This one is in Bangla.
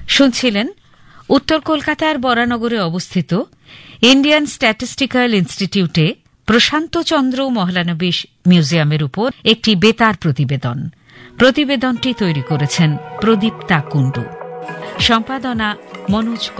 শুনছিলেন উত্তর কলকাতার বরানগরে অবস্থিত ইন্ডিয়ান স্ট্যাটিস্টিক্যাল ইনস্টিটিউটে প্রশান্ত চন্দ্র মহলানবিশ মিউজিয়ামের উপর একটি বেতার প্রতিবেদন। প্রতিবেদনটি তৈরি করেছেন প্রদীপ্তা কুণ্ডু, সম্পাদনা মনোজ